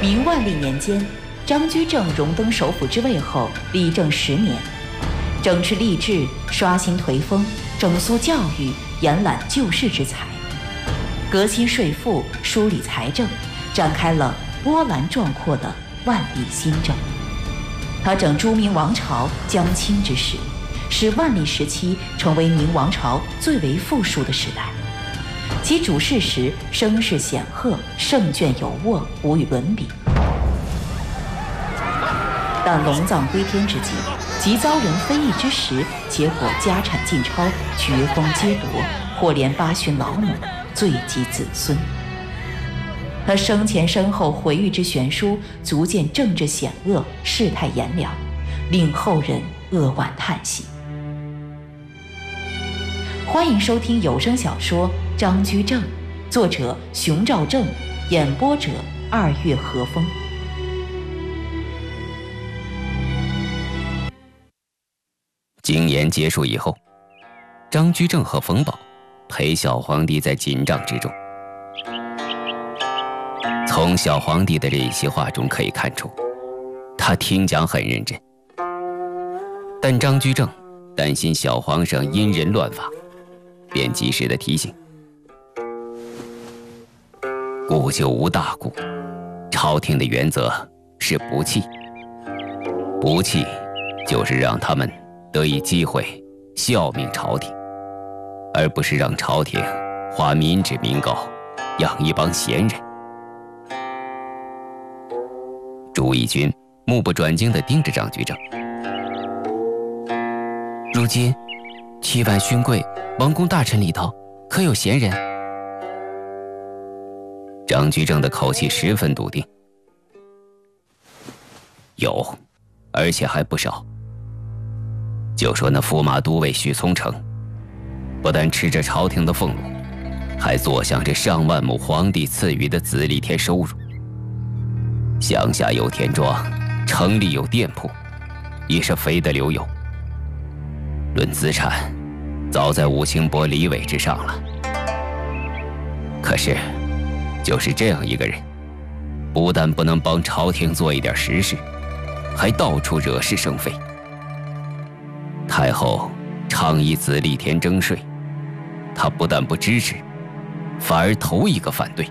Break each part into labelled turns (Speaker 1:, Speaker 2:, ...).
Speaker 1: 于万历年间，张居正荣登首辅之位后，理政10年，整治吏治，刷新颓风，整肃教育，延揽救世之才，革新税赋，梳理财政，展开了波澜壮阔的万历新政。他整朱明王朝将倾之时，使万历时期成为明王朝最为富庶的时代。其主事时声势显赫，圣眷有握，无与伦比。但龙藏归天之际，即遭人非议之时，结果家产尽超，爵封皆夺，或连8旬老母，罪及子孙。他生前身后回忆之悬殊，足见政治险恶，世态炎凉，令后人扼腕叹息。欢迎收听有声小说《张居正》，作者熊兆正，演播者2月和风。
Speaker 2: 经年结束以后，张居正和冯保陪小皇帝在锦帐之中。从小皇帝的这些话中可以看出，他听讲很认真。但张居正担心小皇上因人乱法，便及时的提醒：故就无大故，朝廷的原则是不弃，不弃就是让他们得以机会效命朝廷，而不是让朝廷花民脂民膏养一帮闲人。朱翊钧目不转睛地盯着张居正。
Speaker 3: 如今7万勋贵、王公大臣里头，可有闲人？
Speaker 2: 张居正的口气十分笃定。有，而且还不少。就说那驸马都尉许从成，不但吃着朝廷的俸禄，还坐享着上万亩皇帝赐予的子力田收入。乡下有田庄，城里有店铺，已是肥得流油。论资产，早在武清伯、李伟之上了。可是，就是这样一个人，不但不能帮朝廷做一点实事，还到处惹是生非。太后倡议子力田征税，他不但不支持，反而头一个反对。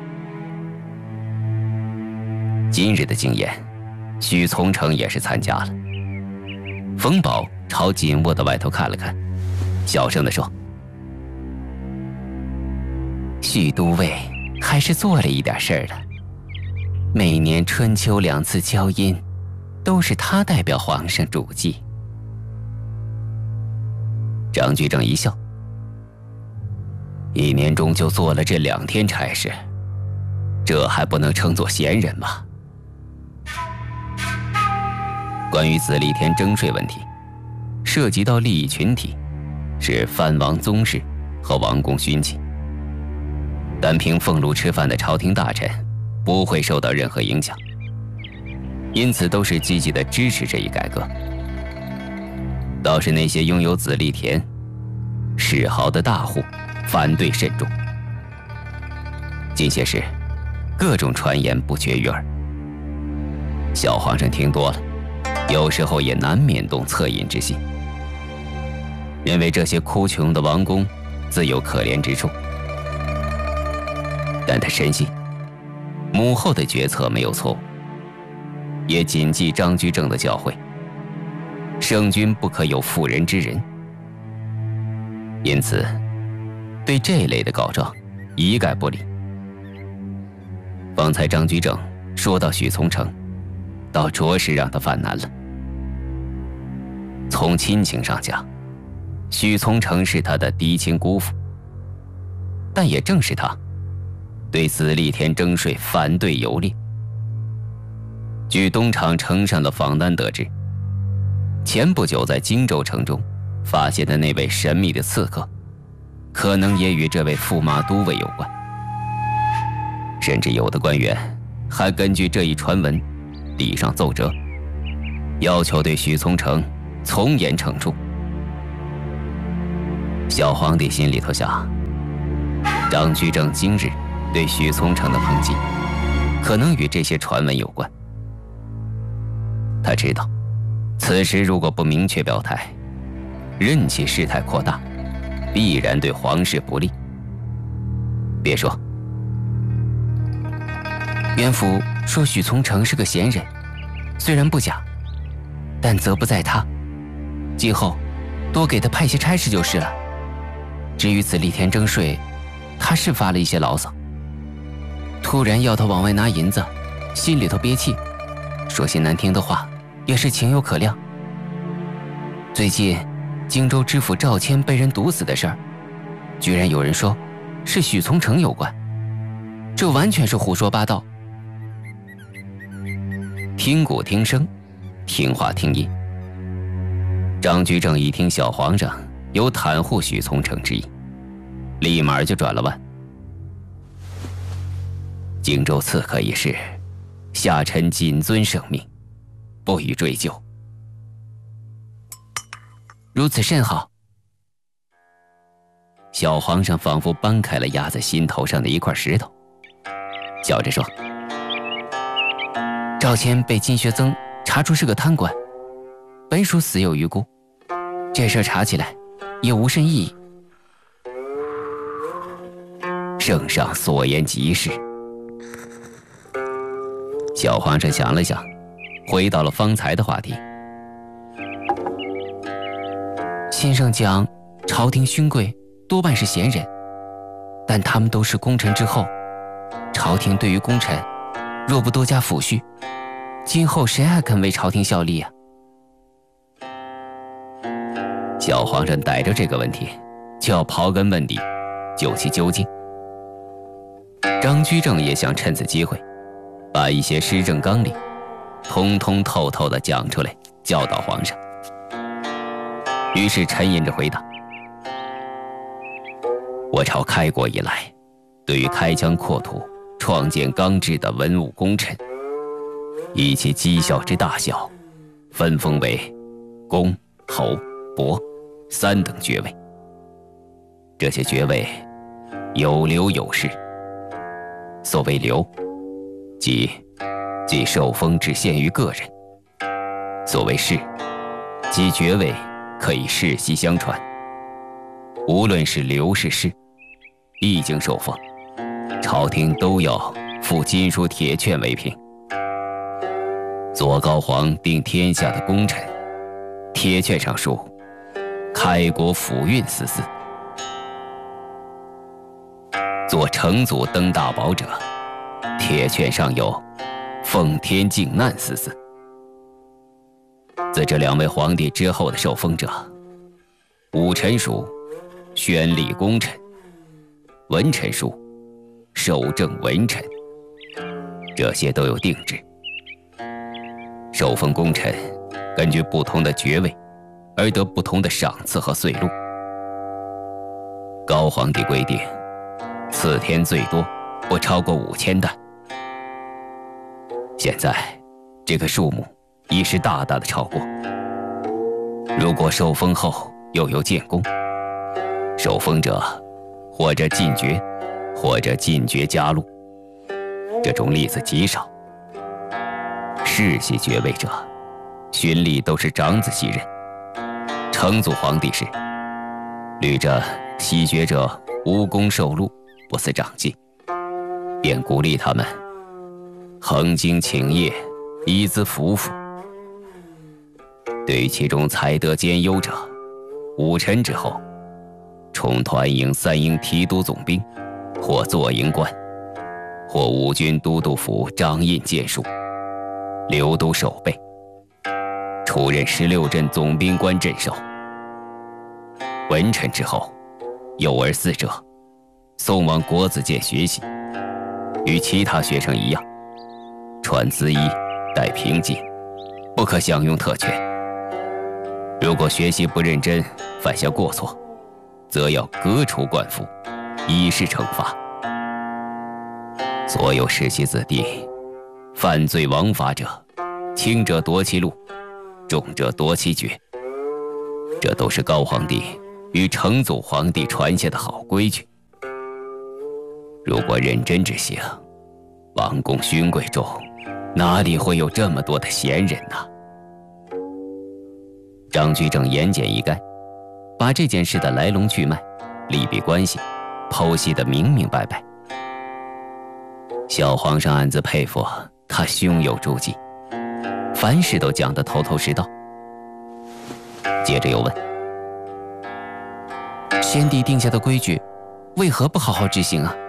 Speaker 2: 今日的竞演，许从成也是参加了。冯保朝紧握的外头看了看，小声地说：“
Speaker 3: 许都尉还是做了一点事儿的。每年春秋2次交阴，都是他代表皇上主祭。”
Speaker 2: 张居正一笑：“一年中就做了这2天差事，这还不能称作闲人吗？”关于子力田征税问题，涉及到利益群体，是藩王宗室和王公勋戚，单凭俸禄吃饭的朝廷大臣不会受到任何影响，因此都是积极地支持这一改革。倒是那些拥有子力田世豪的大户，反对甚重。近些时，各种传言不绝于耳。小皇上听多了，有时候也难免动恻隐之心，认为这些哭穷的王公自有可怜之处。但他深信，母后的决策没有错误，也谨记张居正的教诲：圣君不可有妇人之仁。因此，对这类的告状一概不理。方才张居正说到许从成，倒着实让他犯难了。从亲情上讲，许从成是他的嫡亲姑父，但也正是他对子力田征税反对游烈。据东厂呈上的访单得知，前不久在荆州城中发现的那位神秘的刺客，可能也与这位驸马都尉有关。甚至有的官员还根据这一传闻递上奏折，要求对许从成从严惩处。小皇帝心里头想，张居正今日对许从成的抨击， 可能与这些传闻有关。他知道，此时如果不明确表态，任其事态扩大，必然对皇室不利。别说，
Speaker 3: 元府说许从成是个贤人，虽然不假，但责不在他。今后多给他派些差事就是了。至于此立田征税，他是发了一些牢骚，突然要他往外拿银子，心里头憋气，说些难听的话，也是情有可谅。最近荆州知府赵谦被人毒死的事儿，居然有人说是许从成有关，这完全是胡说八道。
Speaker 2: 听鼓听声，听话听音。张居正一听小皇上有袒护许从成之意，立马就转了弯。荆州刺客一事，下臣谨遵圣命，不予追究。
Speaker 3: 如此甚好。
Speaker 2: 小皇上仿佛搬开了压在心头上的一块石头，笑着说：“
Speaker 3: 赵谦被金学曾查出是个贪官，本属死有余辜，这事儿查起来也无甚意义。
Speaker 2: 圣上所言极是。”小皇上想了想，回到了方才的话题。
Speaker 3: 先生讲，朝廷勋贵多半是贤人，但他们都是功臣之后，朝廷对于功臣若不多加抚恤，今后谁还肯为朝廷效力啊？
Speaker 2: 小皇上逮着这个问题，就要刨根问底，究其究竟。张居正也想趁此机会，把一些施政纲领通通透透地讲出来，教导皇上。于是沉吟着回答：“我朝开国以来，对于开疆扩土、创建纲制的文武功臣，以其绩效之大小，分封为公、侯、伯3等爵位。这些爵位有留有世。所谓留，即受封只限于个人；所谓世，即爵位可以世袭相传。无论是留是世，一经受封，朝廷都要附金书铁券为凭。左高皇定天下的功臣，铁券上书“开国抚运4字”；做成祖登大宝者，铁券上有“奉天靖难”4字。自这2位皇帝之后的受封者，武臣属宣礼功臣，文臣属受政文臣，这些都有定制。受封功臣根据不同的爵位而得不同的赏赐和俸禄。高皇帝规定，赐天最多不超过5000担。现在这个数目已是大大的超过。如果受封后又有建功，受封者或者进爵，或者进爵加禄，这种例子极少。世袭爵位者，循例都是长子袭任。成祖皇帝时，虑着袭爵者无功受禄，不思长进，便鼓励他们恒经请业，以资服辅。对于其中才德兼优者，武臣之后，充团营、3营提督总兵，或坐营官，或五军都督府掌印剑术，留都守备，出任16镇总兵官镇守。文臣之后，幼儿4者，送往国子监学习，与其他学生一样，穿缁衣，戴平巾，不可享用特权。如果学习不认真，犯下过错，则要革除官服，以示惩罚。所有世袭子弟，犯罪枉法者，轻者夺其禄，重者夺其爵。这都是高皇帝与成祖皇帝传下的好规矩。如果认真执行， 王公勋贵中，哪里会有这么多的闲人呢？张居正言简意赅，把这件事的来龙去脉、利弊关系剖析得明明白白。小皇上暗自佩服他胸有诸计，凡事都讲得头头是道。接着又问：
Speaker 3: 先帝定下的规矩，为何不好好执行啊？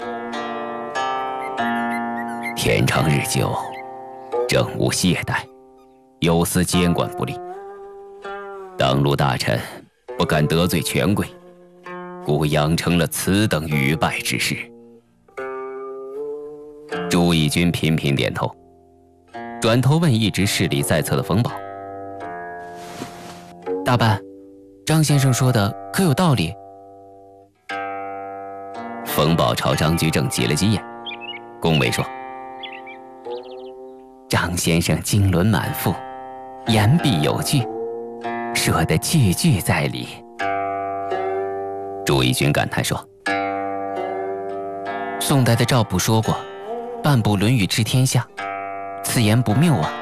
Speaker 2: 天长日久，政务懈怠，有司监管不力，当路大臣不敢得罪权贵，故养成了此等屡败之势。朱翊钧频频点头，转头问一直视力在侧的冯保：
Speaker 3: 大办，张先生说的可有道理？
Speaker 2: 冯保朝张居正挤了挤眼，恭维说：
Speaker 3: 张先生经纶满腹，言必有据，说的句句在理。
Speaker 2: 朱翊钧感叹说：
Speaker 3: 宋代的赵普说过，半部《论语》治天下，此言不谬啊。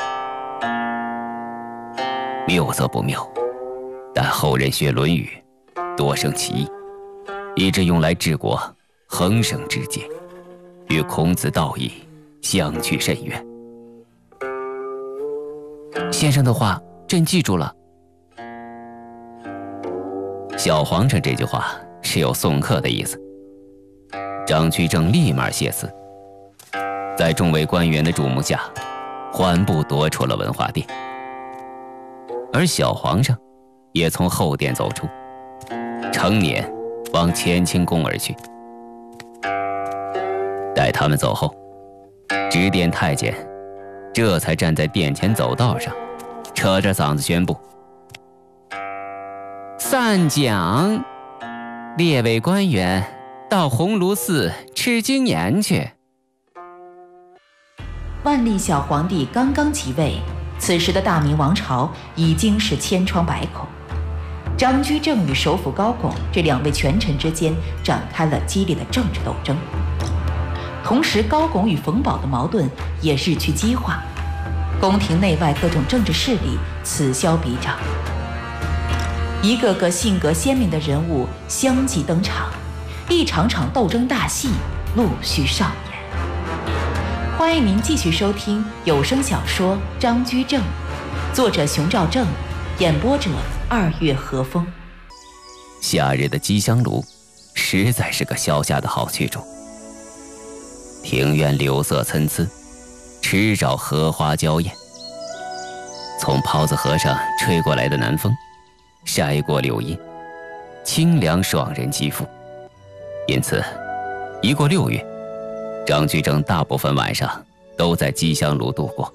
Speaker 2: 谬则不谬，但后人学《论语》，多生歧义，以致用来治国，横生枝节，与孔子道义相去甚远。
Speaker 3: 先生的话，朕记住了。
Speaker 2: 小皇上这句话是有送客的意思。张居正立马谢辞，在众位官员的瞩目下，缓步踱出了文化殿。而小皇上也从后殿走出，成年往乾清宫而去。待他们走后，执殿太监这才站在殿前走道上，扯着嗓子宣布：
Speaker 3: 散讲，列位官员到鸿胪寺吃经年去。
Speaker 1: 万历小皇帝刚刚即位，此时的大明王朝已经是千疮百孔。张居正与首辅高拱这两位权臣之间展开了激烈的政治斗争，同时高拱与冯保的矛盾也日趋激化，宫廷内外各种政治势力此消彼长，一个个性格鲜明的人物相继登场，一场场斗争大戏陆续上演。欢迎您继续收听有声小说《张居正》，作者熊兆正，演播者二月和风。
Speaker 2: 夏日的鸡香炉实在是个消夏的好去处。庭院柳色参差，池沼荷花娇艳。从袍子河上吹过来的南风，晒过柳荫，清凉爽人肌肤。因此，一过6月，张居正大部分晚上都在鸡香炉度过。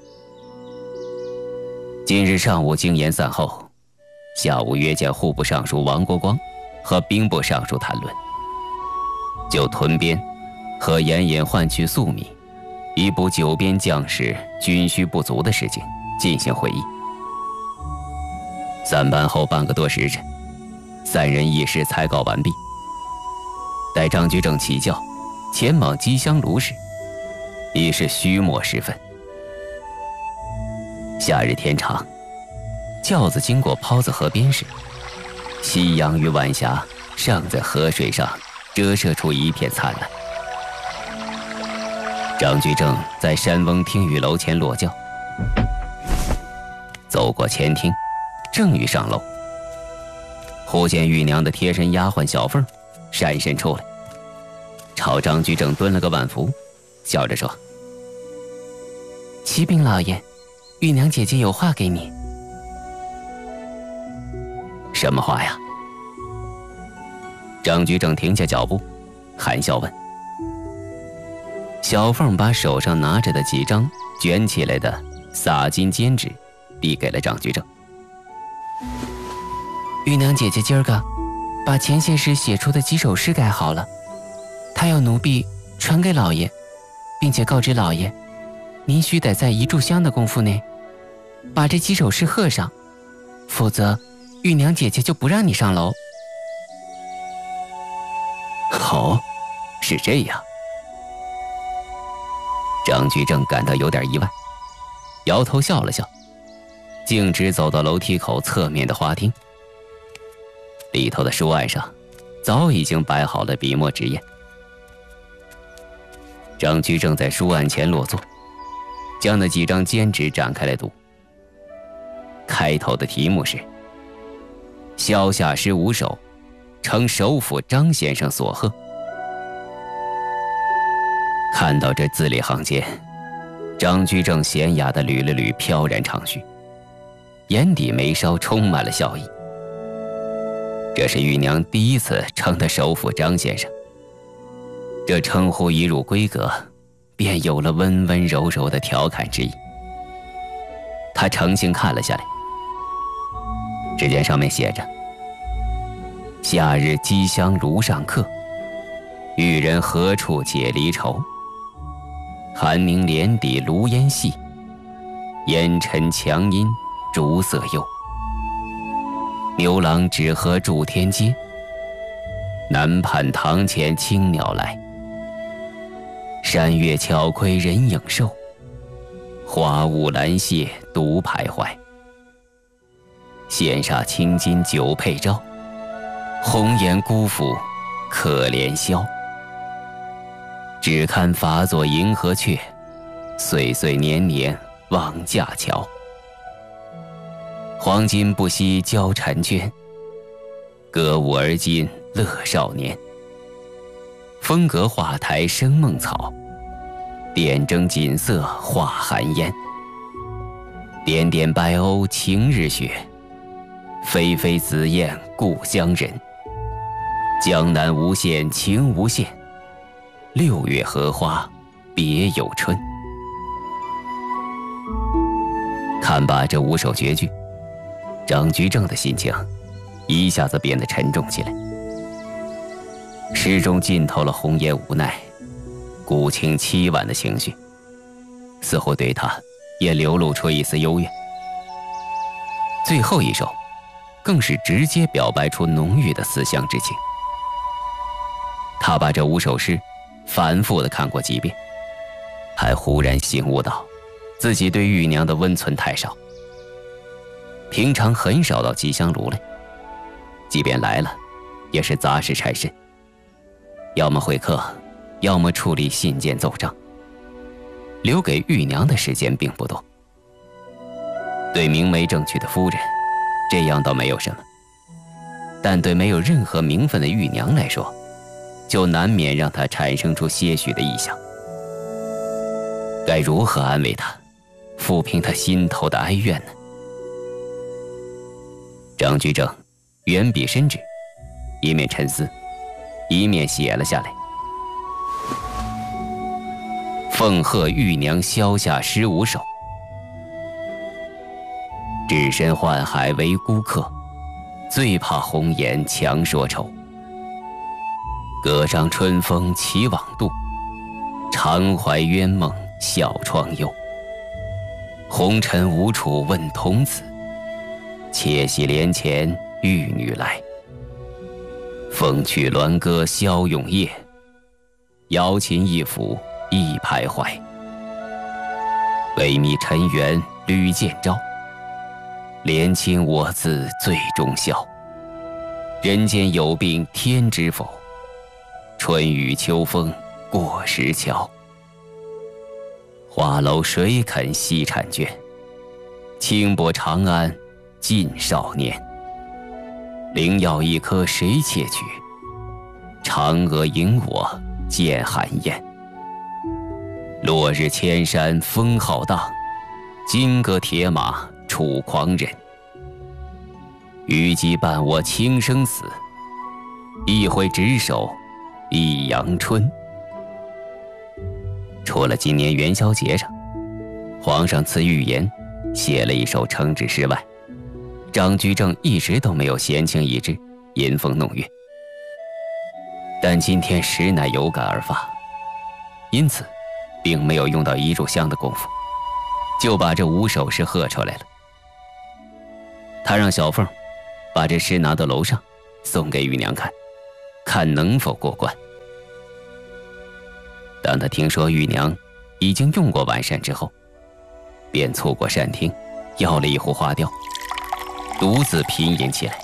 Speaker 2: 今日上午经言散后，下午约见户部尚书王国光和兵部尚书谈论，就屯边和严严换取粟米，以补九边将士军需不足的事情进行会议。散班后半个多时辰，三人议事才告完毕。待张居正起轿前往鸡香炉时，已是虚末时分。夏日天长，轿子经过泡子河边时，夕阳与晚霞尚在河水上折射出一片灿烂。张居正在山翁听雨楼前落轿，走过前厅，正欲上楼，忽见玉娘的贴身丫鬟小凤闪身出来，朝张居正蹲了个万福，笑着说：
Speaker 3: 启禀老爷，玉娘姐姐有话给你。
Speaker 2: 什么话呀？张居正停下脚步，含笑问。小凤把手上拿着的几张卷起来的洒金笺纸递给了张居正。
Speaker 3: 玉娘姐姐今儿个把前些时写出的几首诗改好了，她要奴婢传给老爷，并且告知老爷，您须得在一炷香的功夫内把这几首诗贺上，否则玉娘姐姐就不让你上楼。
Speaker 2: 哦，是这样。 张居正感到有点意外，摇头笑了笑，径直走到楼梯口侧面的花厅。里头的书案上早已经摆好了笔墨纸砚。张居正在书案前落座，将那几张笺纸展开来读。开头的题目是萧下诗5首，承首辅张先生所贺。看到这字里行间，张居正娴雅地捋了捋飘然长须，眼底眉梢充满了笑意。这是玉娘第一次称他首辅张先生，这称呼一入闺阁，便有了温温柔柔的调侃之意。他诚心看了下来，只见上面写着：夏日鸡香炉上客，玉人何处解离愁？寒明帘底炉烟细，烟尘墙阴烛色幽。牛郎只合祝天街，南畔堂前青鸟来。山月巧窥人影瘦，花雾兰榭独徘徊。羡煞青金久配朝，红颜辜负可怜萧。只看法作银河阙，岁岁年年望架桥。黄金不惜交婵娟，歌舞而今乐少年。风阁画台生梦草，点征锦瑟画寒烟。点点白鸥晴日雪，霏霏紫燕故乡人。江南无限情无限，6月荷花别有春。看罢这5首绝句，张居正的心情一下子变得沉重起来。诗中浸透了红颜无奈、古情凄婉的情绪，似乎对他也流露出一丝幽怨。最后一首更是直接表白出浓郁的思乡之情。他把这5首诗反复地看过几遍，还忽然醒悟到自己对玉娘的温存太少。平常很少到吉祥炉来，即便来了也是杂事缠身，要么会客，要么处理信件奏章，留给玉娘的时间并不多。对明媒正娶的夫人，这样倒没有什么，但对没有任何名分的玉娘来说，就难免让她产生出些许的异想。该如何安慰她，抚平她心头的哀怨呢？张居正远笔伸指，一面沉思，一面写了下来：奉贺玉娘萧下诗5首。只身宦海为孤客，最怕红颜强说愁。阁上春风起往度，常怀冤梦笑窗幽。红尘无处问童子，且喜帘前玉女来。风去鸾歌消永夜，瑶琴一抚一徘徊。微密尘缘屡见招，怜亲我自最终笑。人间有病天知否？春雨秋风过石桥。花楼谁肯惜婵娟？轻薄长安尽少年。灵药一颗谁窃取？嫦娥引我见寒烟。落日千山风浩荡，金戈铁马楚狂人。虞姬伴我轻生死，一挥执手一阳春。除了今年元宵节上，皇上赐玉言写了一首承旨诗外，张居正一直都没有闲情逸致，吟风弄月。但今天实乃有感而发，因此并没有用到1炷香的功夫，就把这5首诗喝出来了。他让小凤把这诗拿到楼上送给玉娘看，看能否过关。当他听说玉娘已经用过完膳之后，便错过膳厅，要了一壶花雕，独自品饮起来。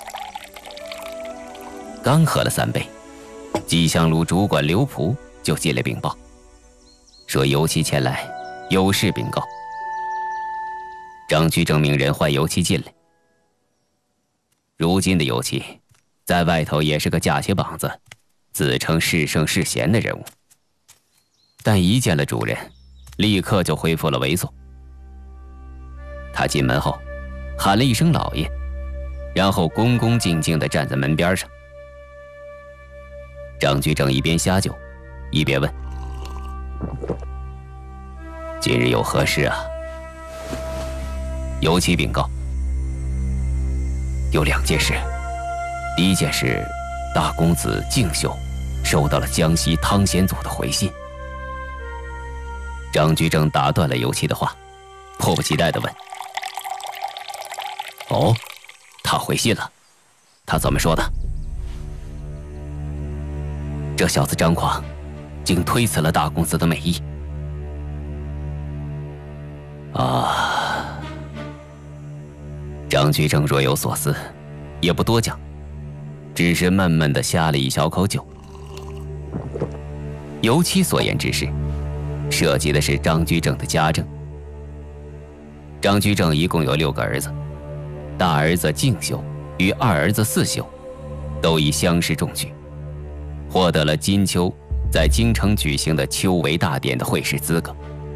Speaker 2: 刚喝了3杯，吉祥路主管刘璞就进来禀报，说尤其前来有事禀告。张居正命人唤尤其进来。如今的尤其在外头也是个架起膀子自称是圣是贤的人物，但一见了主人，立刻就恢复了猥琐。他进门后喊了一声老爷，然后恭恭敬敬地站在门边上。张居正一边下酒一边问：今日有何事啊？尤其禀告：有2件事。第一件事，大公子敬秀收到了江西汤显祖的回信。张居正打断了尤其的话，迫不及待地问：哦，他回信了？他怎么说的？这小子张狂竟推辞了大公子的美意。啊！张居正若有所思，也不多讲，只是闷闷地呷了一小口酒。尤其所言之事，涉及的是张居正的家政。张居正一共有6个儿子，大儿子敬秀与二儿子四秀都以乡试中举，获得了金秋在京城举行的秋闱大典的会试资格。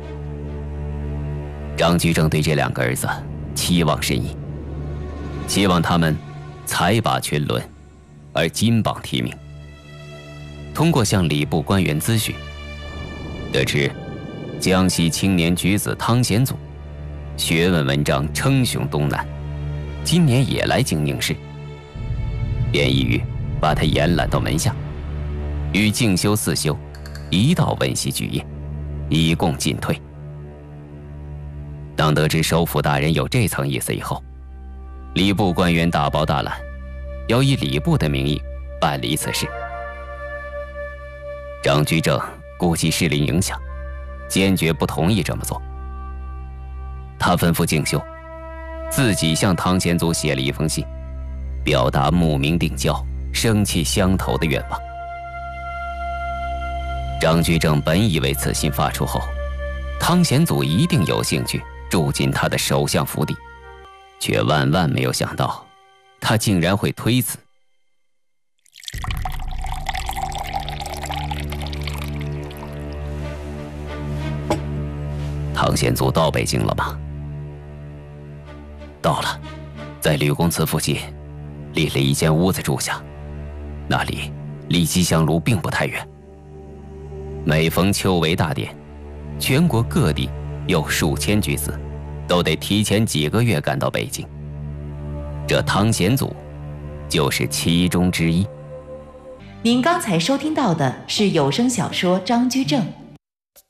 Speaker 2: 张居正对这2个儿子期望甚殷，希望他们才拔群伦，而金榜题名。通过向礼部官员咨询，得知江西青年举子汤显祖学问文章称雄东南，今年也来京应试，便意欲把他延揽到门下，与敬修四修一道温习举业，以供进退。当得知首辅大人有这层意思以后，礼部官员大包大揽，要以礼部的名义办理此事。张居正顾及士林影响，坚决不同意这么做。他吩咐敬修自己向汤显祖写了一封信，表达慕名定交、生气相投的愿望。张居正本以为此信发出后，汤显祖一定有兴趣住进他的首相府邸，却万万没有想到，他竟然会推辞。汤显祖到北京了吗？到了，在吕公祠附近立了一间屋子住下，那里离吉祥路并不太远。每逢秋闱大典，全国各地有数千举子都得提前几个月赶到北京，这汤显祖就是其中之一。
Speaker 1: 您刚才收听到的是有声小说《张居正》，